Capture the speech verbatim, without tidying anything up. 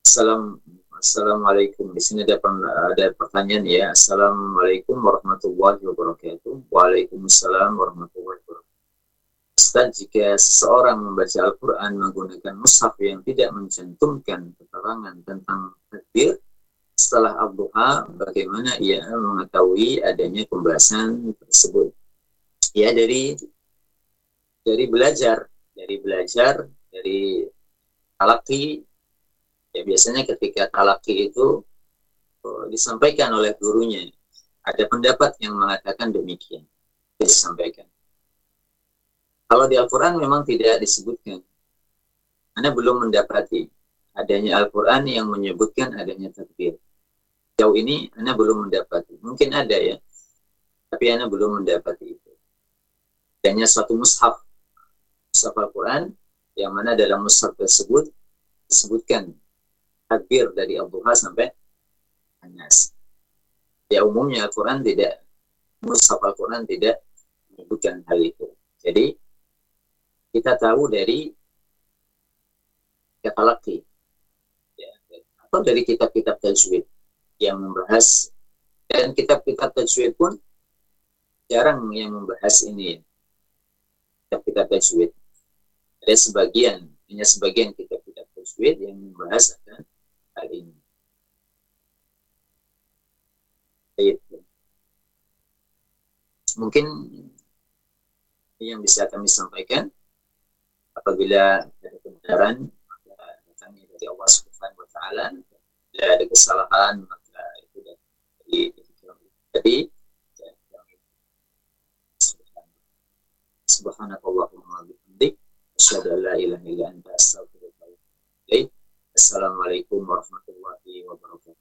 Assalam, Assalamualaikum. Di sini ada, ada pertanyaan ya. Assalamualaikum warahmatullahi wabarakatuh. Waalaikumsalam warahmatullahi wabarakatuh. Ustaz, jika seseorang membaca Al-Quran menggunakan mushaf yang tidak mencantumkan keterangan tentang takbir setelah Ad-Duha, bagaimana ia mengetahui adanya pembahasan tersebut? Ya, dari dari belajar, dari belajar, dari talaki. Ya, biasanya ketika talaki itu oh, disampaikan oleh gurunya, ada pendapat yang mengatakan demikian, disampaikan. Kalau di Al-Quran memang tidak disebutkan. Anda belum mendapati adanya Al-Quran yang menyebutkan adanya takbir. Jauh ini Anda belum mendapati. Mungkin ada ya, tapi Anda belum mendapati itu. Adanya suatu mushaf, mushaf Al-Quran, yang mana dalam mushaf tersebut disebutkan takbir dari Ad-Duha sampai An-Nas. Ya, umumnya Al-Quran tidak, mushaf Al-Quran tidak menyebutkan hal itu. Jadi kita tahu dari talaki ya, atau dari kitab-kitab tajwid yang membahas, dan kitab-kitab tajwid pun jarang yang membahas ini. Kitab-kitab tajwid ada sebagian, hanya sebagian kitab-kitab tajwid yang membahas akan hal ini. Baik. Mungkin yang bisa kami sampaikan, apabila ada kebenaran maka datangnya dari Allah Subhanahu wa taala, bila ada kesalahan maka itu dari jadi subhanakallahumma wa bihamdik asyhadu an la ilaha illa anta astaghfiruka wa atubu ilaik. Assalamualaikum warahmatullahi wabarakatuh.